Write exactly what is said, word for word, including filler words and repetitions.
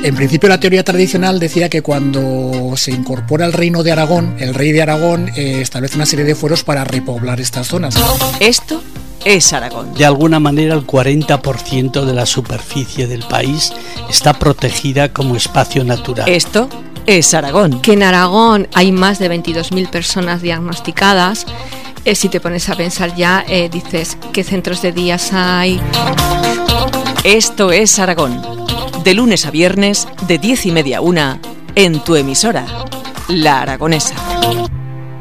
En principio la teoría tradicional decía que cuando se incorpora el reino de Aragón, el rey de Aragón eh, establece una serie de fueros para repoblar estas zonas. Esto es Aragón. De alguna manera el cuarenta por ciento de la superficie del país está protegida como espacio natural. Esto es Aragón. Que en Aragón hay más de veintidós mil personas diagnosticadas. Eh, si te pones a pensar ya, eh, dices, ¿qué centros de días hay? Esto es Aragón. De lunes a viernes, de diez y media a una, en tu emisora, La Aragonesa.